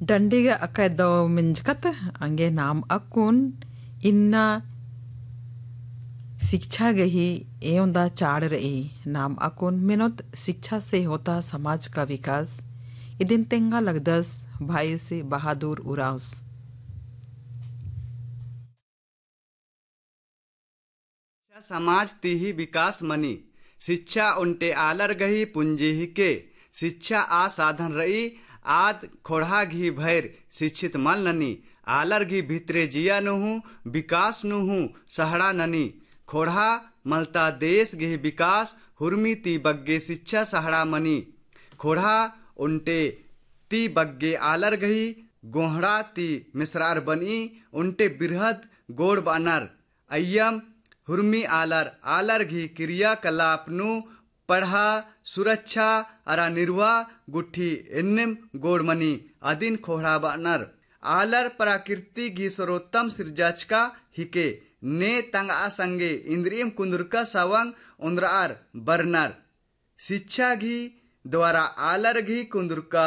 Dandiga akadaw minjkata ange नाम अकुन इन्ना शिक्षा गही एवं दा चाड़ रही नाम अकुन मिनोत शिक्षा से होता समाज का विकास इदिन तेंगा लगदस भाई से बहादुर उराउस समाज तीही विकास मनी शिक्षा उनटे आलर गही पूंजी ही के शिक्षा आ साधन रही आद खोड़ा घी भैर शिक्षित मल ननी आलर घी भितरे जिया नुहु विकास नुहु सहड़ा ननी खोड़ा मलता देश गे विकास हुर्मी ती बग्गे शिक्षा सहड़ा मनी खोड़ा उनटे ती बग्गे आलर गही गोहड़ा ती मिसरार बनी उनटे बिरहद गोड़ बानर अय्यम हुर्मी आलर घी क्रियाकलाप नु पढ़ा सुरक्षा अरा निर्वाह गुठी एन्नेम गोड़मनी अदिन खोड़ा बानर आलर प्रकृति घी सर्वोत्तम सिरजाचका हिके ने तंगा संगे इंद्रियम कुंदुरका सवंग उंद्रार बरनर शिक्षा घी द्वारा आलर घी कुंदुरका